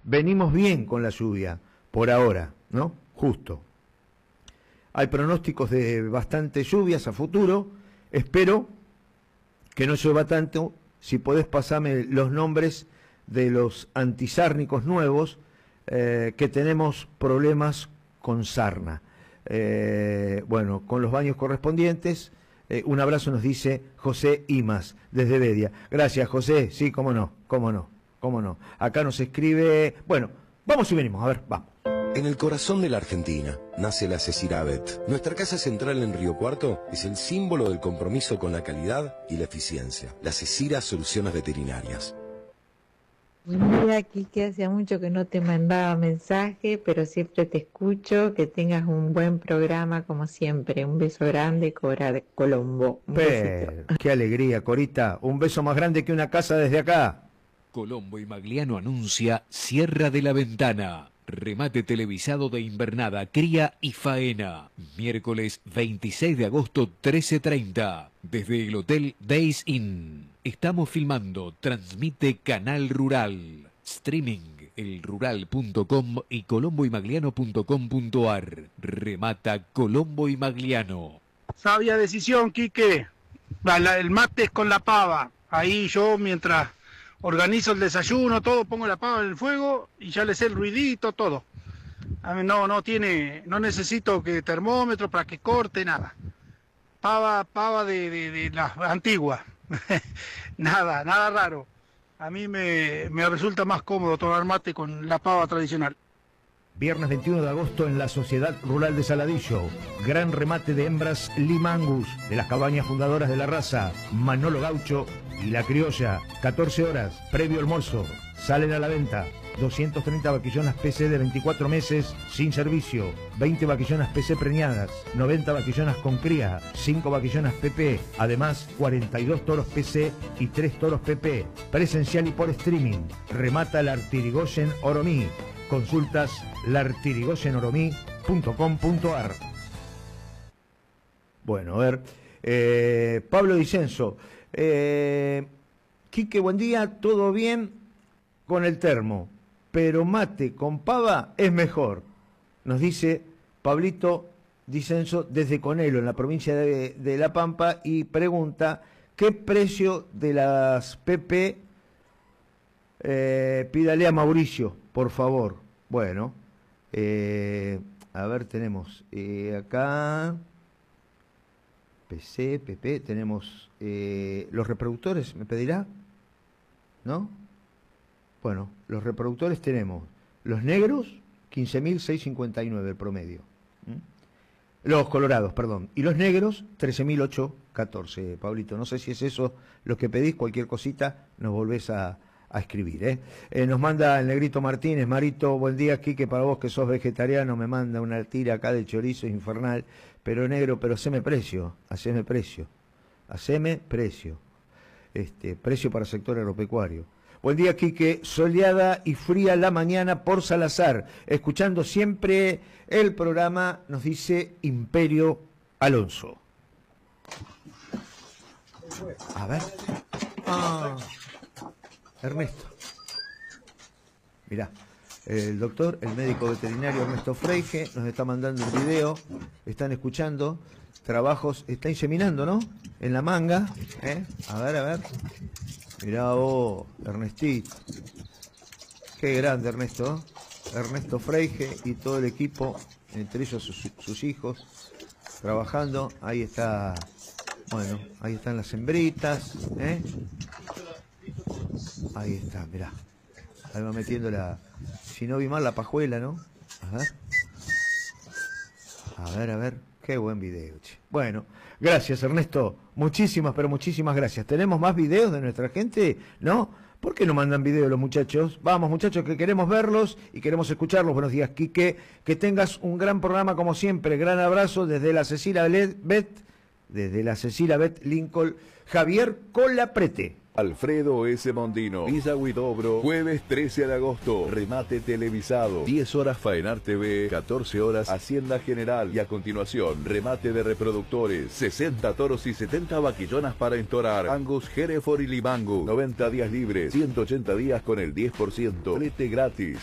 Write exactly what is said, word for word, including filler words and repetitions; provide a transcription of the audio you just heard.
venimos bien con la lluvia, por ahora, ¿no? Justo. Hay pronósticos de bastantes lluvias a futuro, espero que no llueva tanto. Si podés pasarme los nombres de los antisárnicos nuevos, eh, que tenemos problemas con sarna. Eh, bueno, con los baños correspondientes. Eh, un abrazo nos dice José Imas, desde Bedia. Gracias, José. Sí, cómo no, cómo no, cómo no. Acá nos escribe... Bueno, vamos y venimos, a ver, vamos. En el corazón de la Argentina nace la Cecira Vet. Nuestra casa central en Río Cuarto es el símbolo del compromiso con la calidad y la eficiencia. La Cecira Soluciones Veterinarias. Buen día, Quique. Hacía mucho que no te mandaba mensaje, pero siempre te escucho. Que tengas un buen programa como siempre. Un beso grande, Cora de Colombo. Un Pero, qué alegría, Corita. Un beso más grande que una casa desde acá. Colombo y Magliano anuncia Sierra de la Ventana. Remate televisado de invernada, cría y faena. Miércoles veintiséis de agosto, trece treinta. Desde el Hotel Days Inn. Estamos filmando. Transmite Canal Rural. Streaming elrural punto com y colombo y magliano punto com punto ar. Remata Colombo y Magliano. Sabia decisión, Quique. La- la- El mate es con la pava. Ahí yo, mientras organizo el desayuno, todo, pongo la pava en el fuego y ya le sé el ruidito, todo. A mí no, no tiene, no necesito que termómetro para que corte, nada. Pava, pava de, de, de la antigua. Nada, nada raro. A mí me, me resulta más cómodo tomar mate con la pava tradicional. Viernes veintiuno de agosto en la Sociedad Rural de Saladillo. Gran remate de hembras Lima Angus, de las cabañas fundadoras de la raza, Manolo Gaucho y La Criolla. catorce horas, previo almuerzo. Salen a la venta doscientas treinta vaquillonas P C de veinticuatro meses sin servicio, veinte vaquillonas P C preñadas, noventa vaquillonas con cría, cinco vaquillonas P P, además cuarenta y dos toros P C y tres toros P P. Presencial y por streaming. Remata Lartirigoyen Oromí. Consultas lartirigoyen oromí punto com punto ar. Bueno, a ver, eh, Pablo Dicenzo, eh, Quique, buen día, todo bien con el termo, pero mate con pava es mejor, nos dice Pablito Dicenzo desde Conelo, en la provincia de, de La Pampa, y pregunta, ¿qué precio de las P P? Eh, pídale a Mauricio, por favor. Bueno, eh, a ver, tenemos eh, acá P C, P P, tenemos eh, los reproductores, ¿me pedirá? ¿No? Bueno, los reproductores tenemos los negros, quince mil seiscientos cincuenta y nueve el promedio. ¿Mm? Los colorados, perdón. Y los negros, trece mil ochocientos catorce, Pablito. No sé si es eso lo que pedís, cualquier cosita nos volvés a... a escribir, ¿eh? Eh, nos manda el Negrito Martínez. Marito, buen día, Quique, para vos que sos vegetariano, me manda una tira acá de chorizo infernal, pero negro, pero haceme precio, haceme precio, haceme precio, este, precio para sector agropecuario. Buen día, Quique, soleada y fría la mañana por Salazar, escuchando siempre el programa, nos dice Imperio Alonso. A ver. Ah... Ernesto, mirá, el doctor, el médico veterinario Ernesto Freige nos está mandando un video, están escuchando, trabajos, está inseminando, ¿no? En la manga, ¿eh? A ver, a ver, mirá vos, Ernestito, qué grande Ernesto, ¿eh? Ernesto Freige y todo el equipo, entre ellos sus, sus hijos, trabajando, ahí está, bueno, ahí están las hembritas, ¿eh? Ahí está, mirá. Ahí va metiendo la... Si no vi mal, la pajuela, ¿no? A ver. A ver, a ver. Qué buen video, che. Bueno, gracias, Ernesto. Muchísimas, pero muchísimas gracias. ¿Tenemos más videos de nuestra gente? ¿No? ¿Por qué no mandan videos los muchachos? Vamos, muchachos, que queremos verlos y queremos escucharlos. Buenos días, Quique. Que tengas un gran programa, como siempre. Gran abrazo desde la Cecilia Bet, desde la Cecilia Bet Lincoln, Javier Colaprete. Alfredo S. Mondino, Villa Huidobro, jueves trece de agosto, remate televisado, diez horas Faenar T V, catorce horas Hacienda General y a continuación, remate de reproductores, sesenta toros y setenta vaquillonas para entorar, Angus, Hereford y Limango, noventa días libres, ciento ochenta días con el diez por ciento, flete gratis.